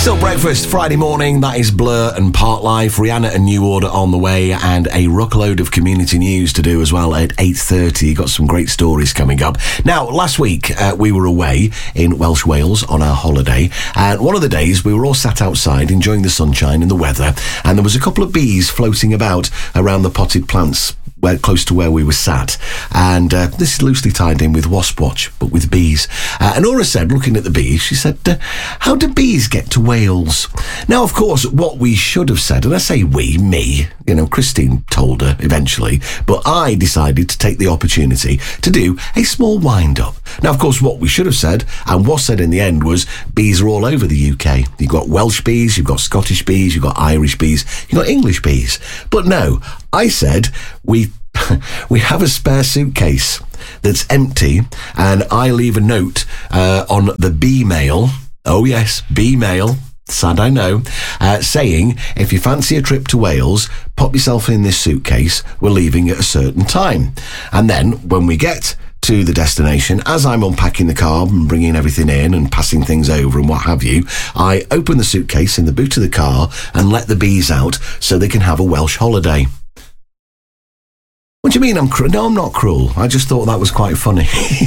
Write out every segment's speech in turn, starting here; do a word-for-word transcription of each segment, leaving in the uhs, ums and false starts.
Still breakfast Friday morning. That is Blur and Part Life. Rihanna and New Order on the way, and a ruckload of community news to do as well at eight thirty. Got some great stories coming up. Now, last week uh, we were away in Welsh Wales on our holiday, and one of the days we were all sat outside enjoying the sunshine and the weather, and there was a couple of bees floating about around the potted plants where, close to where we were sat. And uh, this is loosely tied in with Wasp Watch, but with bees. Uh, and Nora said, looking at the bees, she said, uh, how do bees get to Wales? Now, of course, what we should have said, and I say we, me, you know, Christine told her eventually, but I decided to take the opportunity to do a small wind-up. Now, of course, what we should have said, and was said in the end, was bees are all over the U K. You've got Welsh bees, you've got Scottish bees, you've got Irish bees, you've got English bees. But no, I said we we have a spare suitcase that's empty, and I leave a note uh, on the bee mail. Oh yes, bee mail. Sad, I know. Uh, saying, if you fancy a trip to Wales, pop yourself in this suitcase. We're leaving at a certain time. And then when we get to the destination, as I'm unpacking the car and bringing everything in and passing things over and what have you, I open the suitcase in the boot of the car and let the bees out so they can have a Welsh holiday. What do you mean I'm cruel? No, I'm not cruel. I just thought that was quite funny.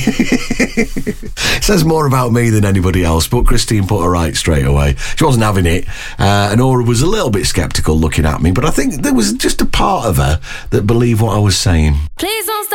It says more about me than anybody else, but Christine put her right straight away. She wasn't having it. Uh, and Nora was a little bit sceptical looking at me, but I think there was just a part of her that believed what I was saying. Please don't stop.